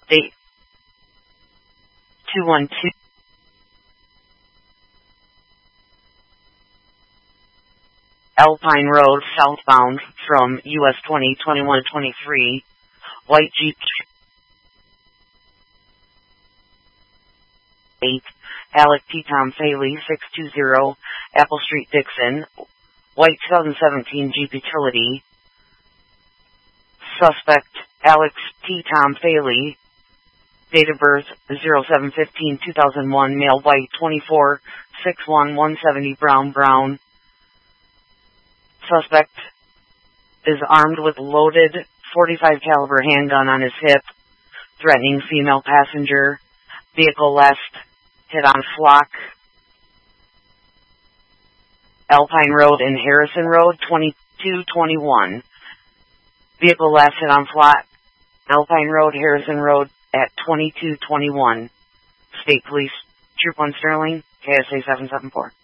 Date 212. Alpine Road southbound from US 2021-23. White Jeep 8. Alec T. Tom Faley 620 Apple Street, Dixon. White 2017 Jeep Utility. Suspect Alex T. Tom Faley. Date of birth 07/15/2001. Male, white, 24, 6'1", 170, brown. Suspect is armed with loaded .45 caliber handgun on his hip, threatening female passenger. Vehicle last hit on Flock, Alpine Road and Harrison Road, 2221. Vehicle last hit on Flock, Alpine Road, Harrison Road at 2221. State Police, Troop 1 Sterling, KSA 774.